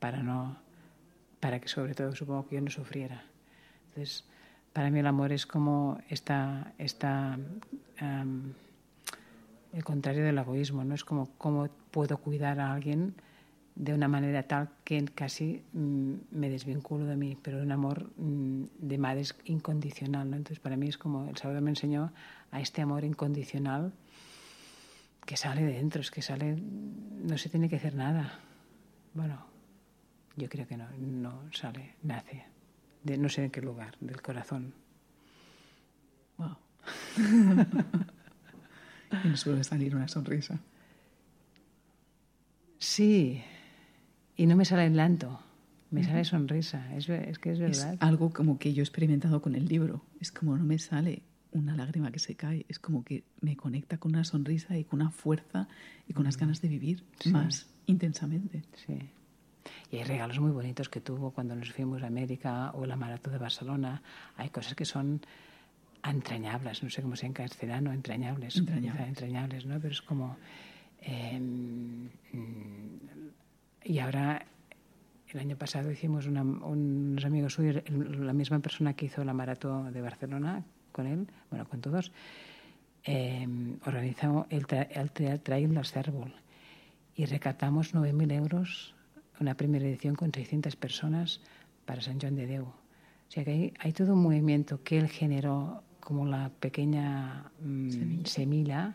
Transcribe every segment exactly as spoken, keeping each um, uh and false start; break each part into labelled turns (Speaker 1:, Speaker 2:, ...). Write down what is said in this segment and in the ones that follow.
Speaker 1: para no, para que sobre todo supongo que yo no sufriera. Entonces, para mí el amor es como esta, esta um, el contrario del egoísmo, ¿no? Es como cómo puedo cuidar a alguien de una manera tal que casi mm, me desvinculo de mí, pero un amor mm, de madre es incondicional, ¿no? Entonces para mí es como el Salvador me enseñó a este amor incondicional que sale de dentro, es que sale, no se tiene que hacer nada. Bueno, yo creo que no, no sale, nace, de no sé en qué lugar, del corazón.
Speaker 2: Wow. Y nos suele salir una sonrisa.
Speaker 1: Sí. Y no me sale en llanto, me sale sonrisa, es, es que es verdad.
Speaker 2: Es algo como que yo he experimentado con el libro, es como no me sale una lágrima que se cae, es como que me conecta con una sonrisa y con una fuerza y con unas ganas de vivir sí. más intensamente.
Speaker 1: Sí. Y hay regalos muy bonitos que tuvo cuando nos fuimos a América o la Maratón de Barcelona, hay cosas que son entrañables, no sé cómo sea en castellano, entrañables,
Speaker 2: entrañables,
Speaker 1: entrañables, ¿no? Pero es como... Eh, y ahora, el año pasado hicimos una, unos amigos suyos, la misma persona que hizo la maratón de Barcelona con él, bueno, con todos, eh, organizó el, tra el tra Trail del Cérvol y recaptamos nueve mil euros, una primera edición con seiscientas personas para Sant Joan de Déu. O sea que hay, hay todo un movimiento que él generó como la pequeña mmm, semilla. semilla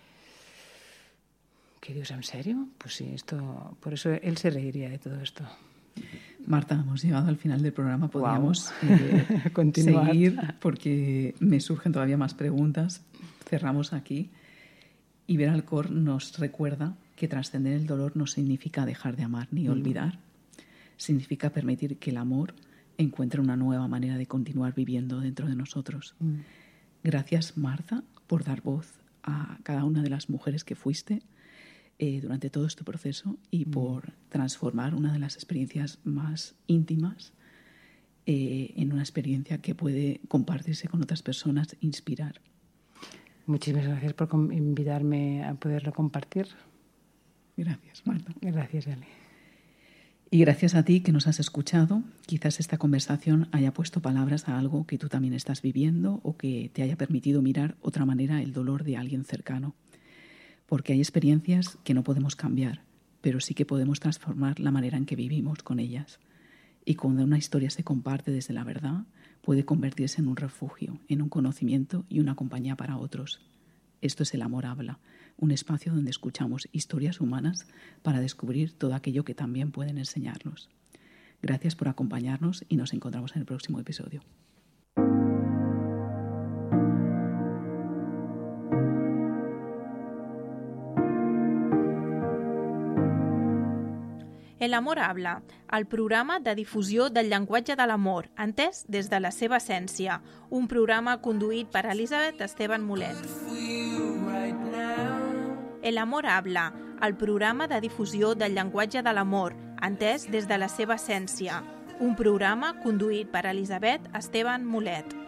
Speaker 1: ¿Qué Dios, en serio? Pues sí, esto, por eso él se reiría de todo esto.
Speaker 2: Marta, hemos llegado al final del programa. Podríamos wow. eh, continuar seguir porque me surgen todavía más preguntas. Cerramos aquí. Y Vera Alcor nos recuerda que trascender el dolor no significa dejar de amar ni mm. olvidar. Significa permitir que el amor encuentre una nueva manera de continuar viviendo dentro de nosotros. Mm. Gracias, Marta, por dar voz a cada una de las mujeres que fuiste Eh, durante todo este proceso y por transformar una de las experiencias más íntimas eh, en una experiencia que puede compartirse con otras personas, inspirar.
Speaker 1: Muchísimas gracias por invitarme a poderlo compartir.
Speaker 2: Gracias, Marta.
Speaker 1: Gracias, Eli.
Speaker 2: Y gracias a ti que nos has escuchado. Quizás esta conversación haya puesto palabras a algo que tú también estás viviendo o que te haya permitido mirar otra manera el dolor de alguien cercano. Porque hay experiencias que no podemos cambiar, pero sí que podemos transformar la manera en que vivimos con ellas. Y cuando una historia se comparte desde la verdad, puede convertirse en un refugio, en un conocimiento y una compañía para otros. Esto es El Amor Habla, un espacio donde escuchamos historias humanas para descubrir todo aquello que también pueden enseñarnos. Gracias por acompañarnos y nos encontramos en el próximo episodio.
Speaker 3: El Amor Habla, el programa de difusió del llenguatge de l'amor, entès des de la seva essència. Un programa conduït per Elisabet Esteban Mulet. El Amor Habla, el programa de difusió del llenguatge de l'amor, entès des de la seva essència. Un programa conduït per Elisabet Esteban Mulet.